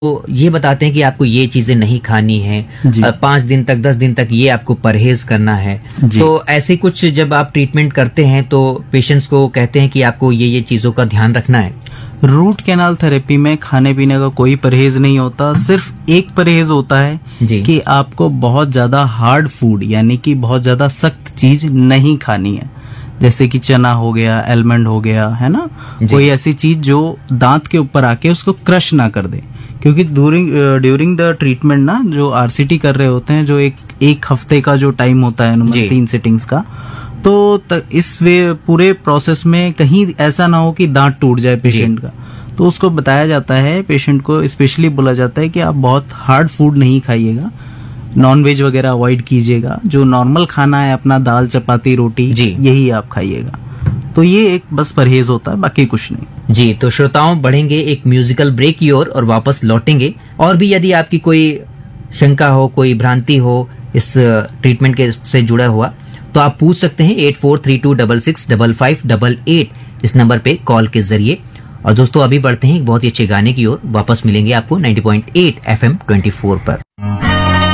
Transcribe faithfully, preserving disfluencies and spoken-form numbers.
तो ये बताते हैं कि आपको ये चीजें नहीं खानी है, पांच दिन तक दस दिन तक ये आपको परहेज करना है। तो ऐसे कुछ जब आप ट्रीटमेंट करते हैं तो पेशेंट्स को कहते हैं कि आपको ये ये चीजों का ध्यान रखना है। रूट कैनाल थेरेपी में खाने पीने का कोई परहेज नहीं होता, सिर्फ एक परहेज होता है कि आपको बहुत ज्यादा हार्ड फूड यानी कि बहुत ज्यादा सख्त चीज नहीं खानी है, जैसे कि चना हो गया, एलमंड हो गया, है ना, कोई ऐसी चीज जो दांत के ऊपर आके उसको क्रश ना कर दे। क्योंकि ड्यूरिंग ड्यूरिंग द ट्रीटमेंट ना जो आरसीटी कर रहे होते हैं, जो एक एक हफ्ते का जो टाइम होता है नंबर तीन सिटिंग्स का, तो त, इस वे पूरे प्रोसेस में कहीं ऐसा ना हो कि दांत टूट जाए पेशेंट का, तो उसको बताया जाता है, पेशेंट को स्पेशली बोला जाता है कि आप बहुत हार्ड फूड नहीं खाइएगा, नॉन वेज वगैरह अवॉइड कीजिएगा, जो नॉर्मल खाना है अपना दाल चपाती रोटी यही आप खाइएगा। तो ये एक बस परहेज होता है, बाकी कुछ नहीं जी। तो श्रोताओं, बढ़ेंगे एक म्यूजिकल ब्रेक की ओर और वापस लौटेंगे। और भी यदि आपकी कोई शंका हो, कोई भ्रांति हो इस ट्रीटमेंट के से जुड़ा हुआ, तो आप पूछ सकते हैं eight four three to double six double five double eight इस नंबर पे कॉल के जरिए। और दोस्तों, अभी बढ़ते हैं एक बहुत ही अच्छे गाने की ओर, वापस मिलेंगे आपको ninety point eight F M twenty four पर।